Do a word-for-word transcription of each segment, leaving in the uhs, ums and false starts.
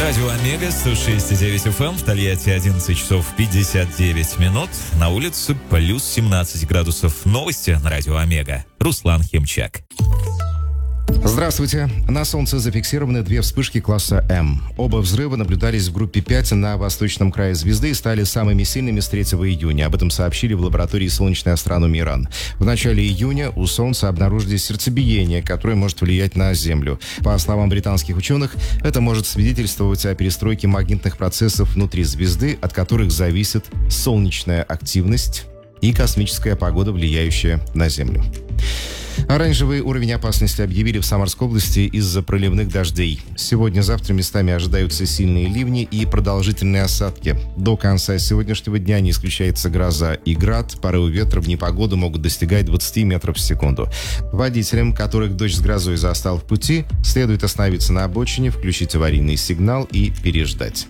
Радио Омега, сто шесть и девять эф эм, в Тольятти одиннадцать часов пятьдесят девять минут. На улице плюс семнадцать градусов. Новости на Радио Омега. Руслан Химчак. Здравствуйте. На Солнце зафиксированы две вспышки класса М. Оба взрыва наблюдались в группе пять на восточном крае звезды и стали самыми сильными с третьего июня. Об этом сообщили в лаборатории солнечной астрономии РАН. В начале июня у Солнца обнаружили сердцебиение, которое может влиять на Землю. По словам британских ученых, это может свидетельствовать о перестройке магнитных процессов внутри звезды, от которых зависит солнечная активность и космическая погода, влияющая на Землю. Оранжевый уровень опасности объявили в Самарской области из-за проливных дождей. Сегодня-завтра местами ожидаются сильные ливни и продолжительные осадки. До конца сегодняшнего дня не исключается гроза и град. Порывы ветра в непогоду могут достигать двадцать метров в секунду. Водителям, которых дождь с грозой застал в пути, следует остановиться на обочине, включить аварийный сигнал и переждать.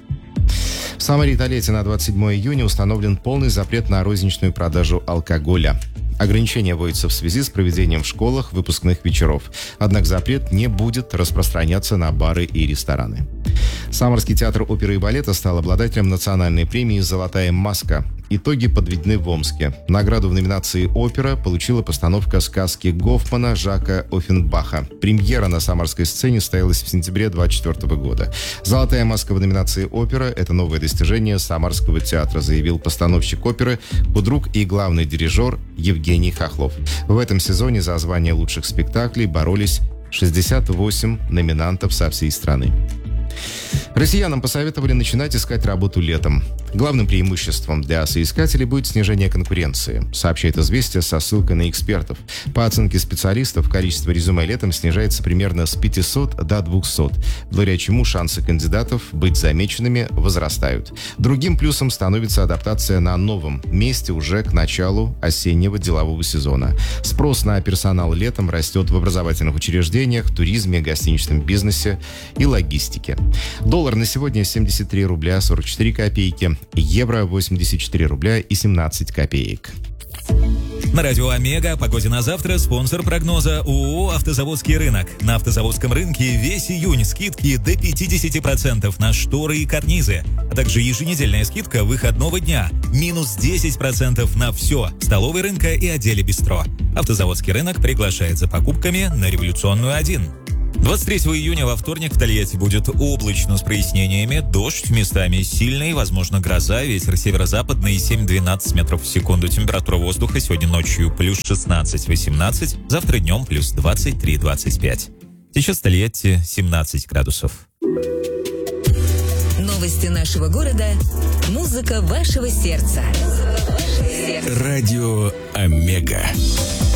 В Самаре и Тольятти на двадцать седьмое июня установлен полный запрет на розничную продажу алкоголя. Ограничения вводятся в связи с проведением в школах выпускных вечеров. Однако запрет не будет распространяться на бары и рестораны. Самарский театр оперы и балета стал обладателем национальной премии «Золотая маска». Итоги подведены в Омске. Награду в номинации «Опера» получила постановка сказки Гофмана Жака Оффенбаха. Премьера на самарской сцене состоялась в сентябре двадцать четвёртого года. «Золотая маска» в номинации «Опера» — это новое достижение Самарского театра, заявил постановщик оперы, худрук и главный дирижер Евгений Хохлов. В этом сезоне за звание лучших спектаклей боролись шестьдесят восемь номинантов со всей страны. Россиянам посоветовали начинать искать работу летом. Главным преимуществом для соискателей будет снижение конкуренции, сообщает «Известия» со ссылкой на экспертов. По оценке специалистов, количество резюме летом снижается примерно с пятисот до двухсот, благодаря чему шансы кандидатов быть замеченными возрастают. Другим плюсом становится адаптация на новом месте уже к началу осеннего делового сезона. Спрос на персонал летом растет в образовательных учреждениях, туризме, гостиничном бизнесе и логистике. Доллар на сегодня семьдесят три рубля сорок четыре копейки, евро восемьдесят четыре рубля и семнадцать копеек. На Радио Омега о погоде на завтра спонсор прогноза ООО «Автозаводский рынок». На автозаводском рынке весь июнь скидки до пятьдесят процентов на шторы и карнизы, а также еженедельная скидка выходного дня минус десять процентов на все в столовой рынка и отделе бистро. Автозаводский рынок приглашает за покупками на Революционную один. двадцать третьего июня во вторник в Тольятти будет облачно с прояснениями, дождь, местами сильный, возможно гроза, ветер северо-западный семь-двенадцать метров в секунду. Температура воздуха сегодня ночью плюс шестнадцать-восемнадцать, завтра днем плюс двадцать три двадцать пять. Сейчас в Тольятти семнадцать градусов. Новости нашего города, музыка вашего сердца. Радио Омега.